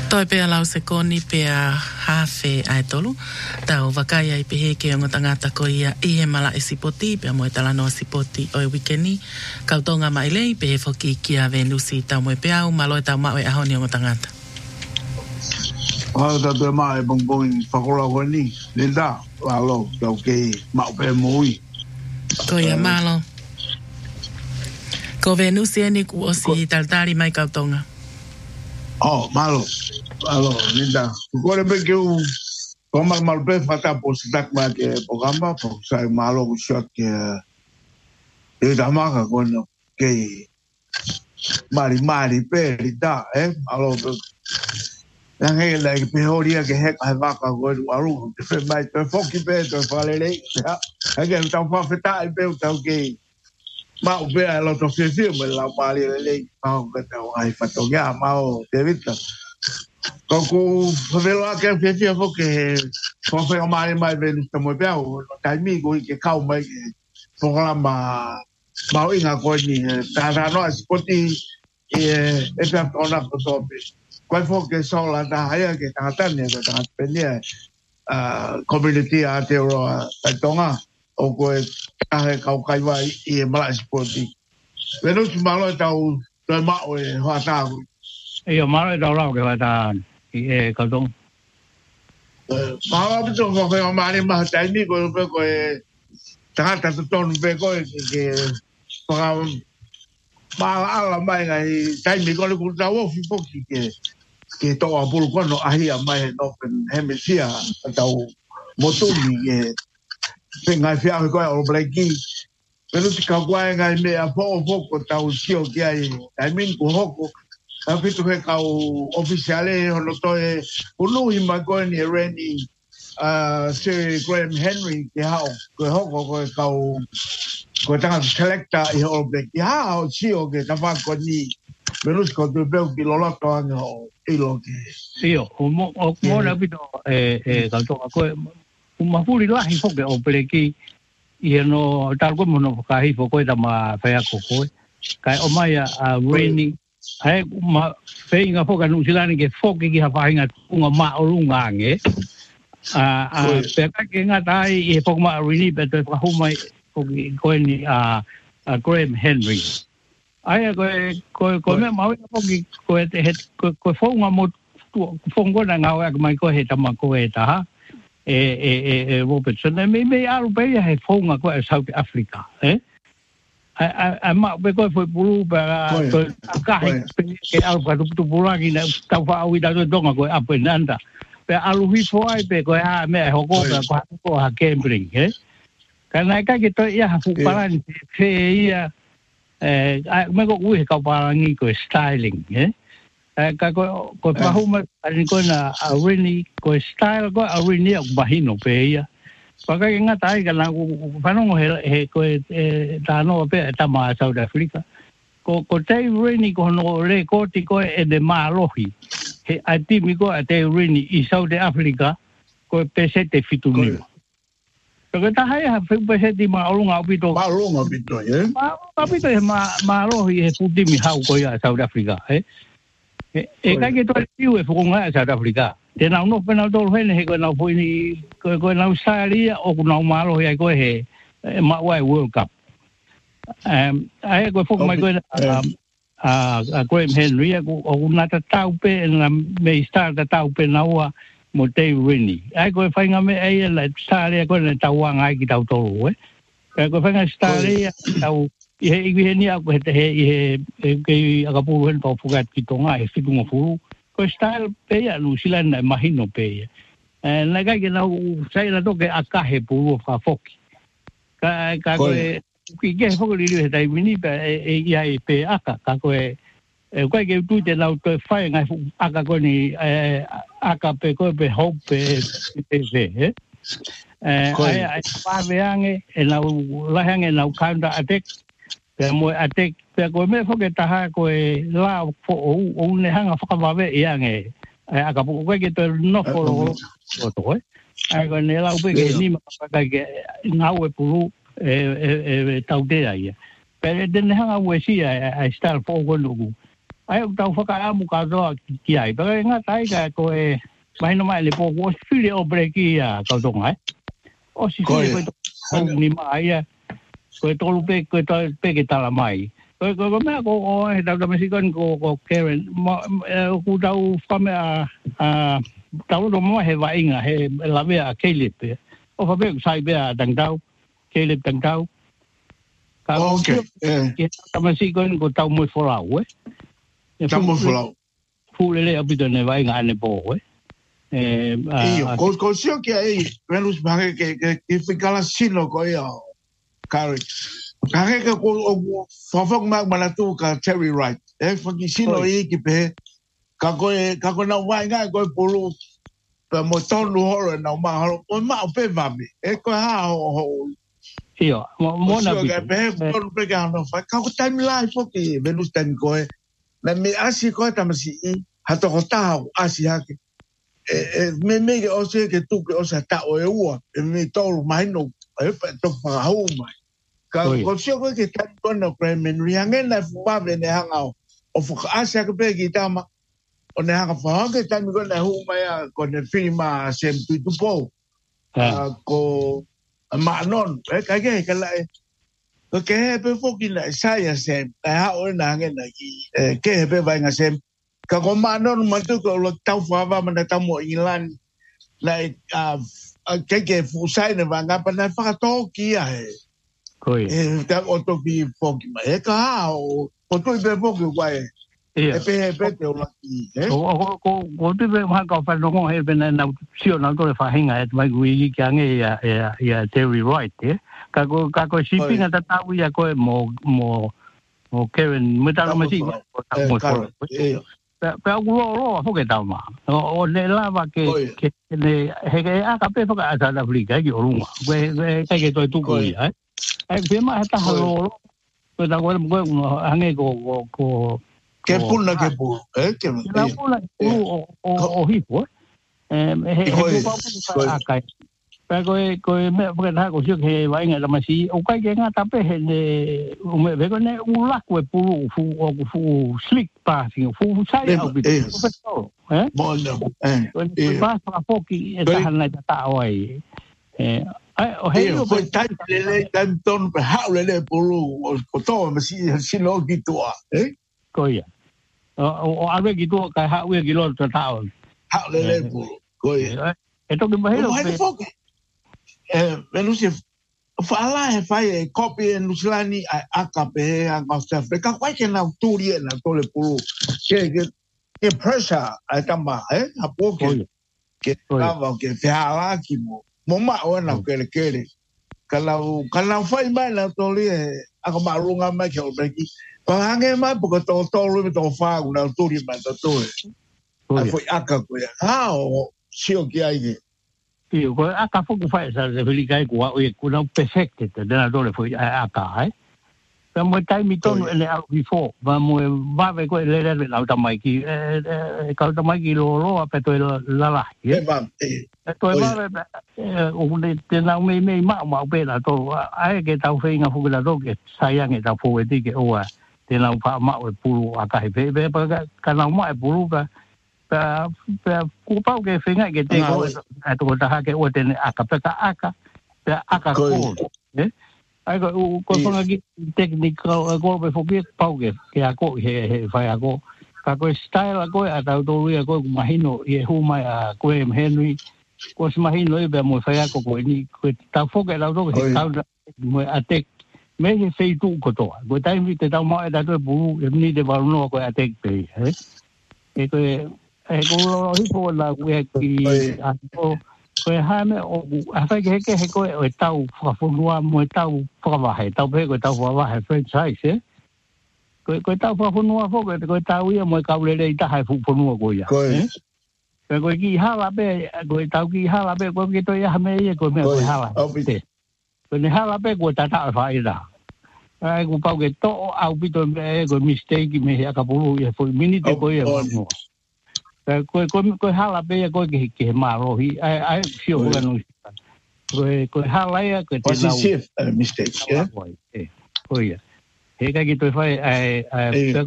Toi pea lau se koni pea hawhe ai tolu. Tau wakaya I pehe ke o ngata ko ia I he mala e sipoti, pea moe tala noa sipoti o e wikeni. Kautonga mai lei, pehe foki kia Venusi tau moe pea au, malo e tau mau e ahoni o ngata. Hau tatu e maa e bongbongi whakola koe ni, linda, walo, tau kei mau pe moui. Ko ia malo. Ko Venusi e ni ku osi taltari mai kautonga. Oh, malo, linda. Kore pe keu, koma malpe fata po sitak ma ke pogamba, po sai malo kusiak ke e damaka kono ke mari pe linda, malo pe. Yang hei lai pe horia ke hek ai waka koe waru, pe mai pe foki pe to falele, ya. Hake tau whawheta I pe tau ke mau pe ai loto fie me la mali le mau ka tau ai fatonga mau te vita. Koku favela ke fie fo ke fo fe o mali mai ben sta mo pe o taimi ko ke kau mai programa mau inga ko ni ta no spoti e pe ona ko tope. Ko fo ke so la da haya ke ta tane ko ta penia community ate ro tonga o ko ai kau kai vai I mala spoti. Pero si malo tau tau mau e hata. E o malo tau lau ke hata e kautong. Malo bito ko ko mali ma tai ni ko ko e tata ton pe ko ke pa mala ala mai ngai tai mi ko ku tau fi poki ke to a bulu ko no ahi mai no hemisia tau motumi e penga fia ko o blaki. Pero si kagua ngai me a poco tau sio que ai min ko hoko a fitu he kau oficiale no to e unu I mago ni reni Sir Graham Henry ke hao ko hoko ko kau ko tanga selecta I ho be ki hao sio ke ta fa ko ni pero si ko do be ki lolo to ano ilo ke sio o mo na bito ka to ko uma furi la hi fo be o pleki I no tal como no kai fo ko da ma fa ko ko kai o mai a rainy ai ma fe nga fo ka nu silani ke fo ki ha fa nga unga ma o lunga nge pe ka ke nga dai e fo ma rainy pe to fa mai ko ni Graham Henry ai ko me ma fo ki ko fo nga mo fo nga nga mai ko he ta ma ko e ta Robertson me alu pe he fonga ko South Africa a ma be ko foi bulu para ka ke alu ka tu bulagi na ta fa wi da donga ko apenanda pe alu hi foi pe ko ha me ho ko ko ha Cambridge kana ka ke to ya fu para ni fe ia me ko wi ka para ni ko styling ka ko pa huma ani ko na really ko style ko really o bahino pe ia pa ka nga tai ka na pa no he ko ta no pe ta ma South Africa ko te really ko no le ko ti ko e de malohi he ati mi ko te really I South Africa ko pe se te fituni ko ta hai ha pe se ti ma olunga bito ye ma bito ma lohi he puti mi hau ko ia South Africa e ka ke to tiu e fo nga South Africa te na no pena do he ne ko na foi ni ko na usaria o na malo he ko he ma wai World Cup ai ko fo mai ko Graham Henry o na ta tau pe na me start ta tau pe na wa mo te rini ai ko fa nga me ai la staria ko na tau nga ki tau to ko fa nga staria tau he ni ako he ke akapu hen to fugat ki tonga e fitu mo fu ko style pe ya lu silan na mahino pe na ga ke na sai na to ke akahe pu fa foki ka ko ki ke fo li he dai mini pe ya pe aka ka ko ko ke tu te na to fa nga aka ko ni aka pe ko pe hope pe ai pa veange na la hange na counter attack pe mo atek pe ko me fo ke taha ko la fo o ne hanga fo ka va ia nge aka po ko ke to no fo to ai ko ne la pe ke ni ma ka ke nga we pulu tau de ai pe de ne hanga we si ai star fo ko lu ai tau whakaamu katoa ki ai. Paka ngā taiga koe mahina mai le po ko while o breki a kautonga ai. O si while koe ni mai a koe tolu pe koe pe ke tala mai. Koe mea ko o he tau tamasikan ko Karen ku tau whame a tau no mo he vainga he lawe a Caleb. O whape sai bea tangtau Caleb tangtau. Okay. Tamasikan ko tau mo folau Tau mo folau. Fulele apito ne vainga ane po ko sio que aí venus bage que fica lá sino ko ia Karen kare ka ko fofok mag malatu ka Terry Wright faki sino I ki pe ka ko na vainga ko pulu pa mo tonu horo na ma horo ma pe vami ko ha ho io mo na pe por pe ka no fa ka ko time life foki venus tan ko na me asi ko tamasi hato ko ta asi hake me o se que tu o sea ta o ua me todo mai no pa to pa ho mai ka ko se ko que tan con pre men riangen na fu ba ne hanga o fu asia que pe ki tama o ne hanga fa que tan ko na hu mai con el firma sem tu po ko ma non ka ke la ko ke pe fo ki na saya sem ha o na ngen na ki ke pe va nga sem ka ko manon mantu ko lo tau fa mana tamo ilan like ke fusai ne vanga pa na fa to ki a koi ta o to bi fo ki ma ka o to be fo ki wa pe te o la ki ko te be ma ka fa no he ben na sio na to fa hinga et mai wi ki ange ya Terry Wright ka ko shipping ata ta wi ya ko mo Karen meta ma si Pero lo fo que tama o le lava que le he a ka pe fo ka South Africa ki orunga we ke to tu ko ya ai pe ma ta lo ko ta ko mo ange ko ke pula ke la pula o hipo he ko pa ka pero me porque ta ko sio que va en la masi o ka ke nga ta pe he o me ve ko ne u la ko fu slick passing fu sai au bi bueno pa pa poki ta na ta oi ai o he ko ta le tan ton ha le pulu o to me si lo ki to ko ya o a ve ki to ka ha we ki lo ta ha le pulu ko ya esto que me Venusi fala e fai copy en Luslani AKP a Costa Africa quai che na autoria na tole pulu che pressure a tamba a poco che stava che fiala ki mo ma ona que kalau fai mai na tole a ko marunga mai che obeki pa hange mai porque to lu to fa una autoria ma to foi AKP o sio che ai io ko aka fo ku fa sa se velika ko o ku no perfect te na dole foi aka pe mo tai mi tono ele au before va mo va ve ko le la ta mai ki ka ta mai ki lo pe to la va to va o le te na me ma pe la to ai ke ta fe nga fu la do ke sa yang e ta fo e ti ke o te na fa ma o pu aka pe ka na ma e pu ka ku pau ke finga ke te ko to ta ke o te aka ko ai ko fanga ki technical ko pe fo pau ke ako he fai ako ka ko style ko ata do ri ko mahino e hu mai ko em Henry ko mahino e be mo fai ako ko ni ko ta fo ke la do ke ta mo atek me he fei tu ko to ko ta mi te ta mo e da to bu ni de ba no ko atek pe ko ko hipo la we ki ko ha me o a fa ke ko e tau fa funua mo tau fa va he tau pe ko tau fa va he franchise ko tau fa funua fo ko tau ia mo ka le ta ha funua ko ya ko ki ha la be ko tau ki ha la be ko ki to ya me ko me ko ha la ko ne ha la be ko ta fa ida ai ko pa ke to au bito ko mistake me ya ka pulu ya fo minute ko ya no ko hala be ko ke maro hi ai fio ko no ko hala ya ko te na mistake ko ya he ka ki to fai ai